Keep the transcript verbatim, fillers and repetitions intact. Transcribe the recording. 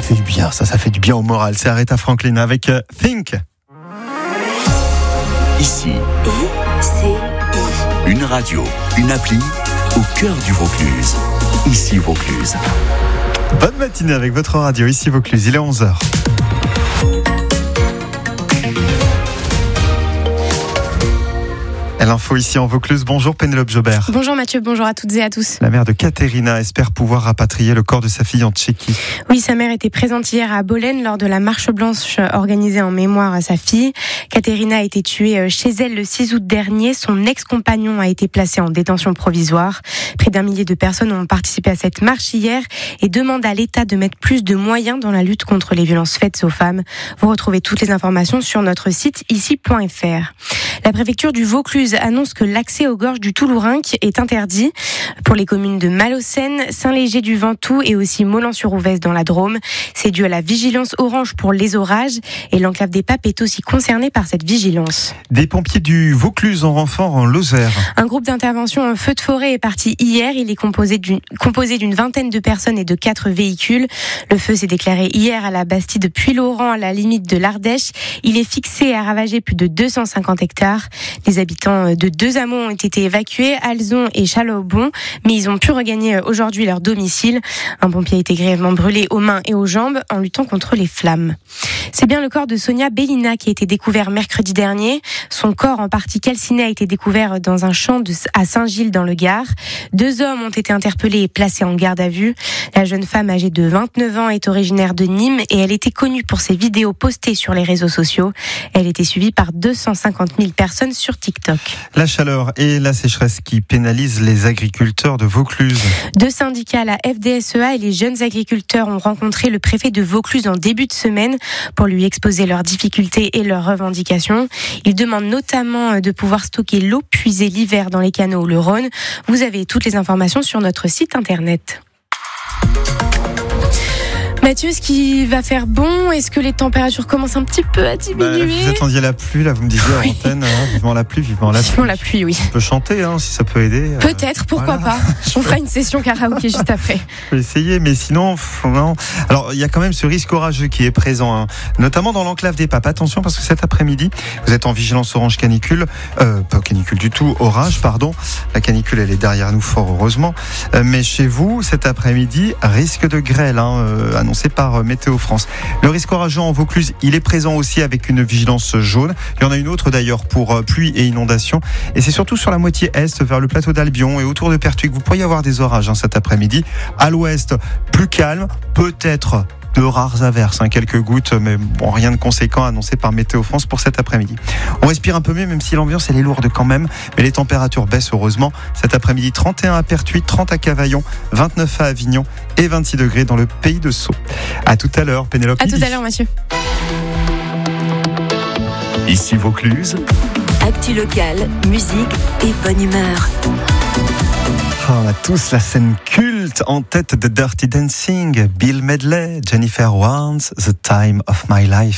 fait du bien, ça, ça fait du bien au moral. C'est Aretha Franklin avec euh, Think. Ici, I C I. une radio, une appli au cœur du Vaucluse. Ici Vaucluse. Bonne matinée avec votre radio, ici Vaucluse, il est onze heures. L'info ici en Vaucluse. Bonjour Pénélope Jobert. Bonjour Mathieu, bonjour à toutes et à tous. La mère de Katerina espère pouvoir rapatrier le corps de sa fille en Tchéquie. Oui, sa mère était présente hier à Bolène lors de la marche blanche organisée en mémoire à sa fille. Katerina a été tuée chez elle le six août dernier. Son ex-compagnon a été placé en détention provisoire. Près d'un millier de personnes ont participé à cette marche hier et demandent à l'État de mettre plus de moyens dans la lutte contre les violences faites aux femmes. Vous retrouvez toutes les informations sur notre site ici point f r. La préfecture du Vaucluse annonce que l'accès aux gorges du Toulourenc est interdit pour les communes de Malaucène, Saint-Léger-du-Ventoux et aussi Molan-sur-Ouvèze dans la Drôme. C'est dû à la vigilance orange pour les orages et l'enclave des Papes est aussi concernée par cette vigilance. Des pompiers du Vaucluse en renfort en Lozère. Un groupe d'intervention en feu de forêt est parti hier. Il est composé d'une, composé d'une vingtaine de personnes et de quatre véhicules. Le feu s'est déclaré hier à la Bastide de Puylaurent, à la limite de l'Ardèche. Il est fixé et a ravagé plus de deux cent cinquante hectares. Les habitants de deux hameaux ont été évacués, Alzon et Chalaubon, mais ils ont pu regagner aujourd'hui leur domicile. Un pompier a été grièvement brûlé aux mains et aux jambes en luttant contre les flammes. C'est bien le corps de Sonia Bellina qui a été découvert mercredi dernier. Son corps en partie calciné a été découvert dans un champ de, à Saint-Gilles dans le Gard. Deux hommes ont été interpellés et placés en garde à vue. La jeune femme âgée de vingt-neuf ans est originaire de Nîmes et elle était connue pour ses vidéos postées sur les réseaux sociaux. Elle était suivie par deux cent cinquante mille personnes sur TikTok. La chaleur et la sécheresse qui pénalisent les agriculteurs de Vaucluse. Deux syndicats, la F D S E A et les jeunes agriculteurs, ont rencontré le préfet de Vaucluse en début de semaine pour lui exposer leurs difficultés et leurs revendications. Ils demandent notamment de pouvoir stocker l'eau puisée l'hiver dans les canaux ou le Rhône. Vous avez toutes les informations sur notre site internet. Mathieu, est-ce qu'il va faire bon ? Est-ce que les températures commencent un petit peu à diminuer ? Bah, vous attendiez la pluie, là, vous me disiez oui. en antenne, hein, vivement la pluie, vivement la pluie. Vivement la pluie, oui. On peut chanter, hein, si ça peut aider. Peut-être, pourquoi voilà. pas. On fera une session karaoké juste après. Je vais essayer, mais sinon, non. Alors, il y a quand même ce risque orageux qui est présent, hein, notamment dans l'enclave des Papes. Attention, parce que cet après-midi, vous êtes en vigilance orange canicule, euh, pas canicule du tout, orage, pardon. La canicule, elle est derrière nous, fort heureusement. Euh, mais chez vous, cet après-midi, risque de grêle, hein, euh, annoncé par euh, Météo France. Le risque orageux en Vaucluse, il est présent aussi avec une vigilance jaune. Il y en a une autre d'ailleurs pour euh, pluie et inondation. Et c'est surtout sur la moitié est, vers le plateau d'Albion et autour de Pertuis que vous pourriez avoir des orages hein, cet après-midi. À l'ouest, plus calme, peut-être de rares averses, hein, quelques gouttes, mais bon, rien de conséquent annoncé par Météo France pour cet après-midi. On respire un peu mieux, même si l'ambiance elle est lourde quand même, mais les températures baissent heureusement. Cet après-midi, trente et un à Pertuis, trente à Cavaillon, vingt-neuf à Avignon et vingt-six degrés dans le pays de Sceaux. À tout à l'heure, Pénélope. À tout à l'heure, Mathieu. Ici Vaucluse. Actu locale, musique et bonne humeur. Oh, on a tous la scène culte en tête de Dirty Dancing, Bill Medley, Jennifer Warnes, The Time of My Life.